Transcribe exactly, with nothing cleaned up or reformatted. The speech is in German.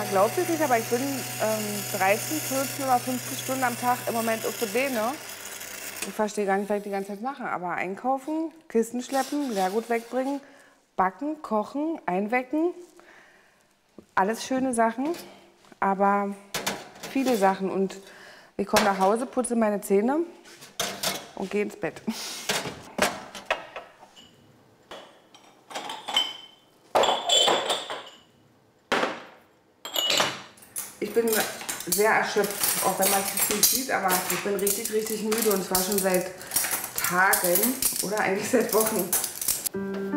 Man glaubt es nicht, aber ich bin ähm, dreizehn, vierzehn oder fünfzehn Stunden am Tag im Moment auf der Beine. Ich verstehe gar nicht, was ich die ganze Zeit mache. Aber einkaufen, Kisten schleppen, Leergut wegbringen, backen, kochen, einwecken. Alles schöne Sachen, aber viele Sachen. Und ich komme nach Hause, putze meine Zähne und gehe ins Bett. Ich bin sehr erschöpft, auch wenn man es nicht sieht, aber ich bin richtig, richtig müde und zwar schon seit Tagen oder eigentlich seit Wochen.